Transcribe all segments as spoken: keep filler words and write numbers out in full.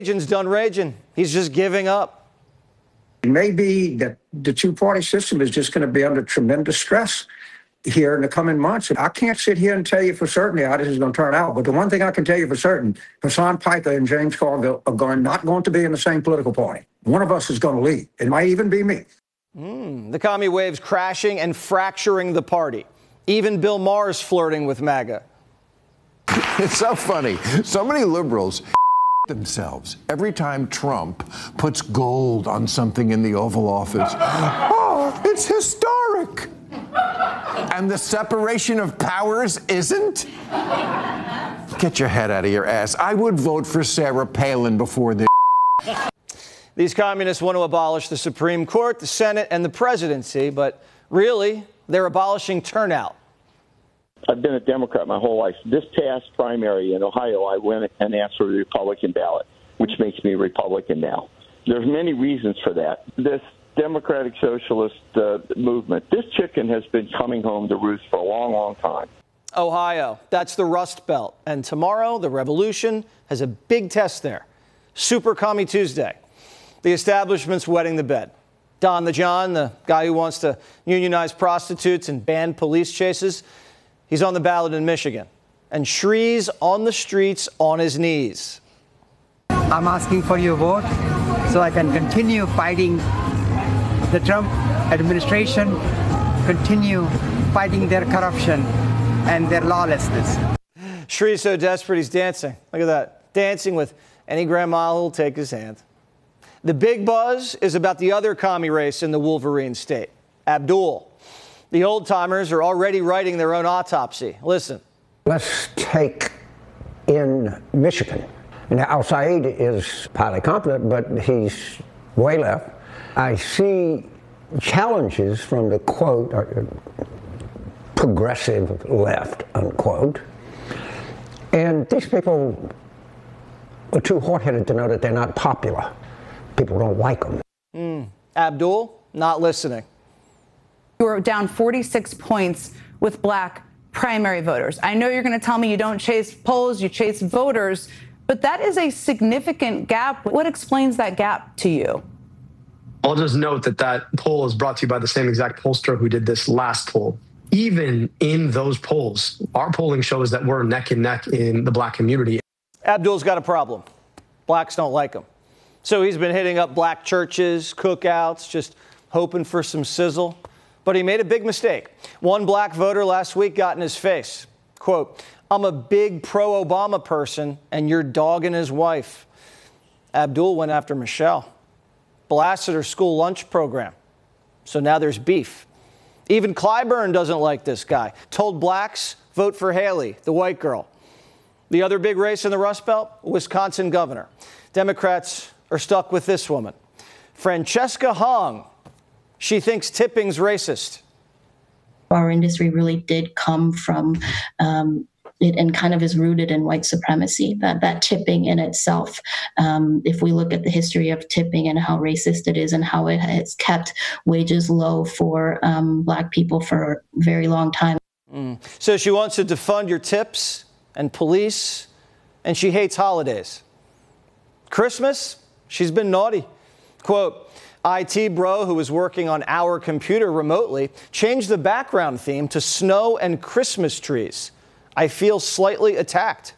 Raging's done raging. He's just giving up. It may be that the two-party system is just going to be under tremendous stress here in the coming months. And I can't sit here and tell you for certainty how this is going to turn out. But the one thing I can tell you for certain, Hassan Piker and James Carville are going, not going to be in the same political party. One of us is going to leave. It might even be me. Mm, the commie wave's crashing and fracturing the party. Even Bill Maher's flirting with MAGA. It's so funny. So many liberals themselves every time Trump puts gold on something in the Oval Office. Oh, it's historic. And the separation of powers isn't? Get your head out of your ass. I would vote for Sarah Palin before this. These communists want to abolish the Supreme Court, the Senate, and the presidency, but really, they're abolishing turnout. I've been a Democrat my whole life. This past primary in Ohio, I went and asked for the Republican ballot, which makes me a Republican now. There's many reasons for that. This Democratic Socialist uh, movement, this chicken has been coming home to roost for a long, long time. Ohio, that's the Rust Belt. And tomorrow, the revolution has a big test there. Super Commie Tuesday. The establishment's wetting the bed. Don the John, the guy who wants to unionize prostitutes and ban police chases, he's on the ballot in Michigan. And Shree's on the streets on his knees. I'm asking for your vote so I can continue fighting the Trump administration, continue fighting their corruption and their lawlessness. Shree's so desperate he's dancing. Look at that. Dancing with any grandma who'll take his hand. The big buzz is about the other commie race in the Wolverine state, Abdul. The old-timers are already writing their own autopsy. Listen. Let's take in Michigan. Now, Al-Said is highly competent, but he's way left. I see challenges from the, quote, uh, progressive left, unquote. And these people are too hard-headed to know that they're not popular. People don't like them. Mm. Abdul, not listening. You were down forty-six points with black primary voters. I know you're going to tell me you don't chase polls, you chase voters, but that is a significant gap. What explains that gap to you? I'll just note that that poll is brought to you by the same exact pollster who did this last poll. Even in those polls, our polling shows that we're neck and neck in the black community. Abdul's got a problem. Blacks don't like him. So he's been hitting up black churches, cookouts, just hoping for some sizzle. But he made a big mistake. One black voter last week got in his face. Quote, I'm a big pro-Obama person, and you're dogging his wife. Abdul went after Michelle, blasted her school lunch program. So now there's beef. Even Clyburn doesn't like this guy. Told blacks, vote for Haley, the white girl. The other big race in the Rust Belt, Wisconsin governor. Democrats are stuck with this woman, Francesca Hong. She thinks tipping's racist. Our industry really did come from um, it and kind of is rooted in white supremacy, that, that tipping in itself. Um, if we look at the history of tipping and how racist it is and how it has kept wages low for um, black people for a very long time. Mm. So she wants to defund your tips and police, and she hates holidays. Christmas, she's been naughty. Quote, I T bro who was working on our computer remotely changed the background theme to snow and Christmas trees. I feel slightly attacked.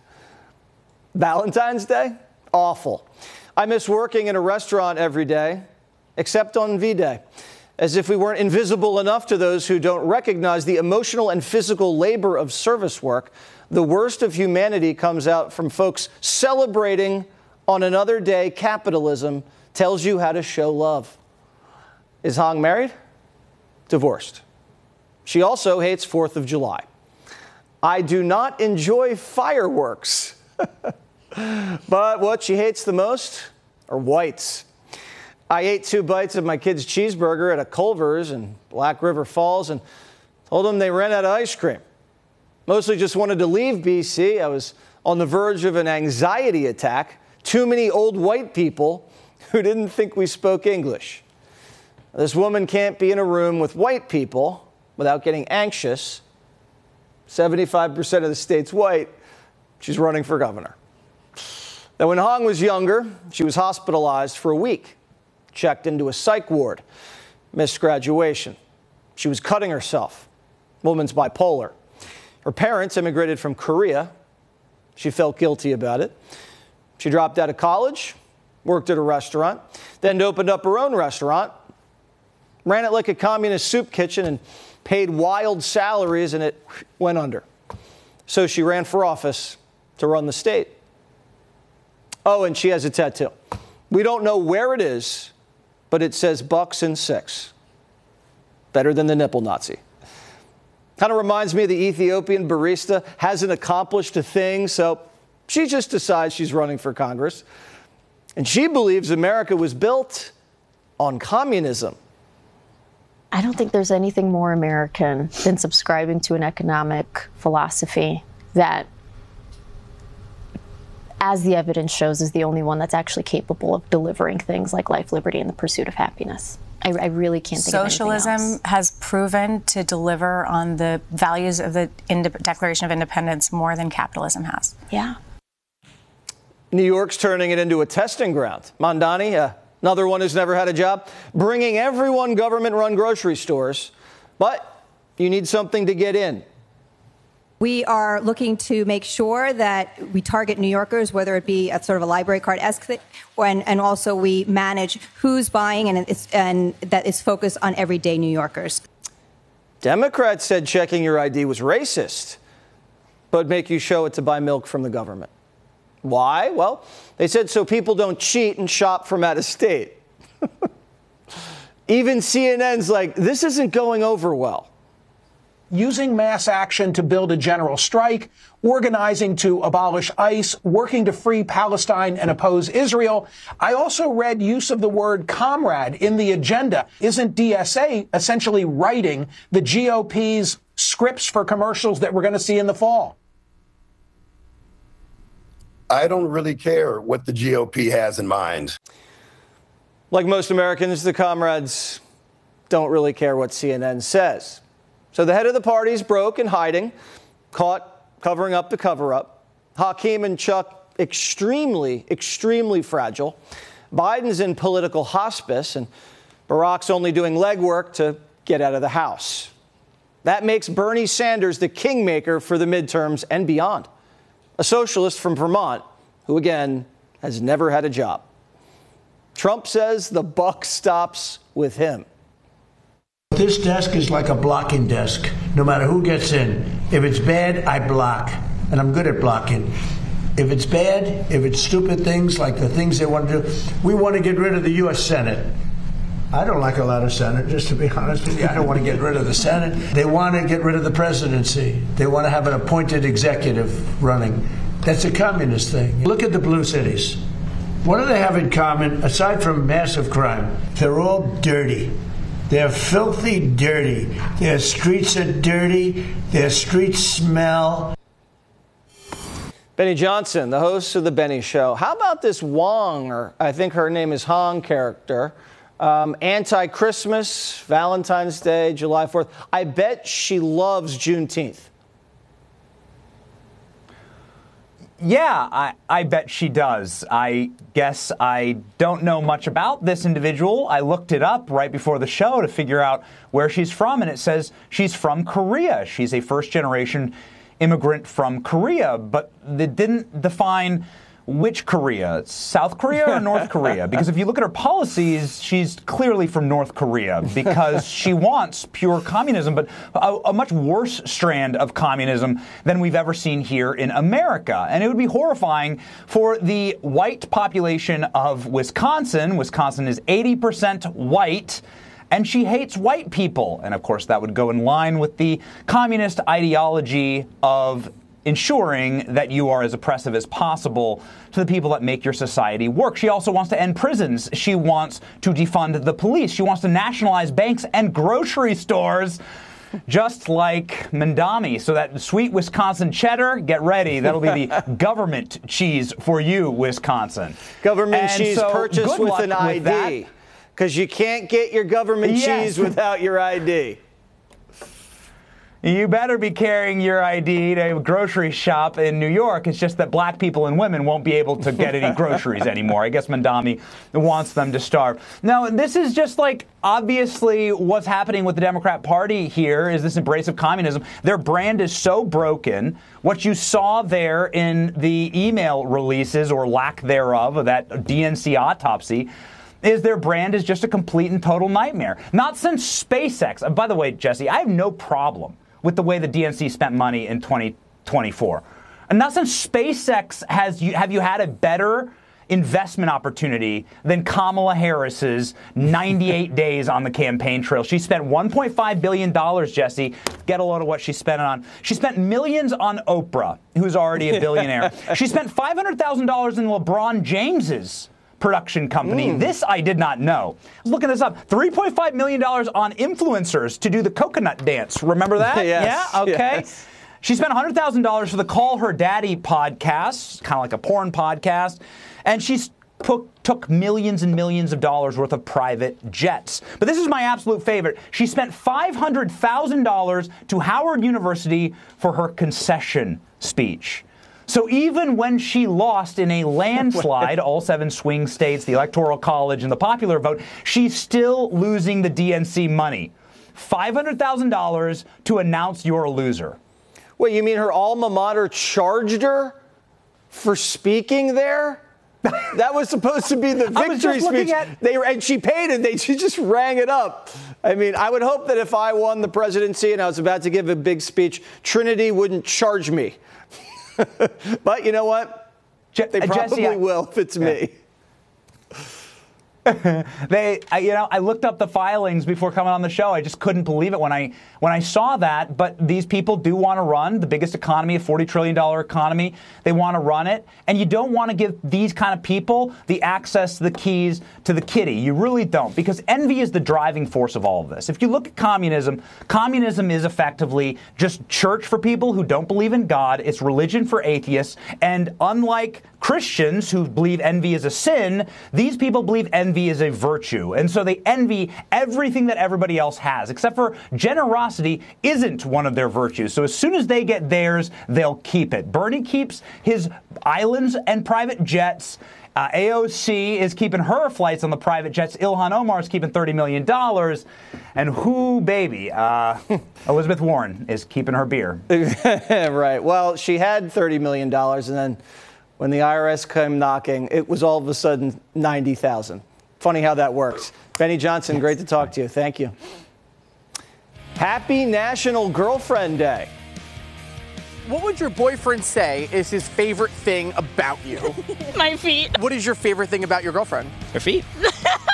Valentine's Day? Awful. I miss working in a restaurant every day, except on V-Day. As if we weren't invisible enough to those who don't recognize the emotional and physical labor of service work, the worst of humanity comes out from folks celebrating on another day capitalism tells you how to show love. Is Hong married? Divorced. She also hates fourth of July. I do not enjoy fireworks. But what she hates the most are whites. I ate two bites of my kid's cheeseburger at a Culver's in Black River Falls and told them they ran out of ice cream. Mostly just wanted to leave B C. I was on the verge of an anxiety attack. Too many old white people who didn't think we spoke English. This woman can't be in a room with white people without getting anxious. seventy-five percent of the state's white. She's running for governor. Now, when Hong was younger, she was hospitalized for a week, checked into a psych ward, missed graduation. She was cutting herself. Woman's bipolar. Her parents immigrated from Korea. She felt guilty about it. She dropped out of college, worked at a restaurant, then opened up her own restaurant, ran it like a communist soup kitchen and paid wild salaries, and it went under. So she ran for office to run the state. Oh, and she has a tattoo. We don't know where it is, but it says Bucks and Six. Better than the nipple Nazi. Kind of reminds me of the Ethiopian barista, hasn't accomplished a thing, so she just decides she's running for Congress. And she believes America was built on communism. I don't think there's anything more American than subscribing to an economic philosophy that, as the evidence shows, is the only one that's actually capable of delivering things like life, liberty, and the pursuit of happiness. I, I really can't think Socialism of anything else. has proven to deliver on the values of the Inde- Declaration of Independence more than capitalism has. Yeah. New York's turning it into a testing ground. Mondani, uh, another one who's never had a job, bringing everyone government-run grocery stores, but you need something to get in. We are looking to make sure that we target New Yorkers, whether it be a sort of a library card-esque thing, and, and also we manage who's buying, and, it's, and that is focused on everyday New Yorkers. Democrats said checking your I D was racist, but make you show it to buy milk from the government. Why? Well, they said so people don't cheat and shop from out of state. Even C N N's like, this isn't going over well. Using mass action to build a general strike, organizing to abolish ICE, working to free Palestine and oppose Israel. I also read use of the word comrade in the agenda. Isn't D S A essentially writing the G O P's scripts for commercials that we're going to see in the fall? I don't really care what the G O P has in mind. Like most Americans, the comrades don't really care what C N N says. So the head of the party's broke and hiding, caught covering up the cover-up. Hakeem and Chuck, extremely, extremely fragile. Biden's in political hospice, and Barack's only doing legwork to get out of the House. That makes Bernie Sanders the kingmaker for the midterms and beyond. A socialist from Vermont who, again, has never had a job. Trump says the buck stops with him. This desk is like a blocking desk, no matter who gets in. If it's bad, I block, and I'm good at blocking. If it's bad, if it's stupid things like the things they want to do, we want to get rid of the U S Senate. I don't like a lot of Senate, just to be honest with you. I don't want to get rid of the Senate. They want to get rid of the presidency. They want to have an appointed executive running. That's a communist thing. Look at the blue cities. What do they have in common, aside from massive crime? They're all dirty. They're filthy dirty. Their streets are dirty. Their streets smell. Benny Johnson, the host of The Benny Show. How about this Wong, or I think her name is Hong character, um, anti-Christmas, Valentine's Day, July fourth. I bet she loves Juneteenth. Yeah, I, I bet she does. I guess I don't know much about this individual. I looked it up right before the show to figure out where she's from, and it says she's from Korea. She's a first-generation immigrant from Korea, but they didn't define which Korea, South Korea or North Korea? Because if you look at her policies, she's clearly from North Korea because she wants pure communism, but a, a much worse strand of communism than we've ever seen here in America. And it would be horrifying for the white population of Wisconsin. Wisconsin is eighty percent white. And she hates white people. And, of course, that would go in line with the communist ideology of ensuring that you are as oppressive as possible to the people that make your society work. She also wants to end prisons. She wants to defund the police. She wants to nationalize banks and grocery stores, just like Mandami. So that sweet Wisconsin cheddar, get ready. That'll be the government cheese for you, Wisconsin. Government and cheese so, purchased with an I D. Because you can't get your government yes. cheese without your I D. You better be carrying your I D to a grocery shop in New York. It's just that black people and women won't be able to get any groceries anymore. I guess Mamdani wants them to starve. Now, this is just like obviously what's happening with the Democrat Party here is this embrace of communism. Their brand is so broken. What you saw there in the email releases or lack thereof of that D N C autopsy is their brand is just a complete and total nightmare. Not since SpaceX. By the way, Jesse, I have no problem with the way the D N C spent money in twenty twenty-four. And not since SpaceX has you have you had a better investment opportunity than Kamala Harris's ninety-eight days on the campaign trail. She spent one point five billion dollars, Jesse. Get a load of what she spent it on. She spent millions on Oprah, who's already a billionaire. She spent five hundred thousand dollars in LeBron James's production company. Mm. This I did not know. I was looking this up. three point five million dollars on influencers to do the coconut dance. Remember that? Yes, yeah? Okay. Yes. She spent one hundred thousand dollars for the Call Her Daddy podcast, kind of like a porn podcast, and she took, took millions and millions of dollars worth of private jets. But this is my absolute favorite. She spent five hundred thousand dollars to Howard University for her concession speech. So even when she lost in a landslide, all seven swing states, the Electoral College, and the popular vote, she's still losing the D N C money. five hundred thousand dollars to announce you're a loser. Wait, you mean her alma mater charged her for speaking there? That was supposed to be the victory speech. At- they and she paid it. They she just rang it up. I mean, I would hope that if I won the presidency and I was about to give a big speech, Trinity wouldn't charge me. But you know what? Je- they probably Jesse, I, will if it's yeah. me. they, I, you know, I looked up the filings before coming on the show. I just couldn't believe it when I when I saw that. But these people do want to run the biggest economy, a forty trillion dollars economy. They want to run it, and you don't want to give these kind of people the access, the keys to the kitty. You really don't, because envy is the driving force of all of this. If you look at communism, communism is effectively just church for people who don't believe in God. It's religion for atheists, and unlike Christians who believe envy is a sin, these people believe envy is a virtue. And so they envy everything that everybody else has, except for generosity isn't one of their virtues. So as soon as they get theirs, they'll keep it. Bernie keeps his islands and private jets. Uh, A O C is keeping her flights on the private jets. Ilhan Omar is keeping thirty million dollars. And who, baby? Uh, Elizabeth Warren is keeping her beer. Right. Well, she had thirty million dollars, and then when the I R S came knocking, it was all of a sudden ninety thousand dollars. Funny how that works. Benny Johnson, great to talk to you. Thank you. Happy National Girlfriend Day. What would your boyfriend say is his favorite thing about you? My feet. What is your favorite thing about your girlfriend? Her feet.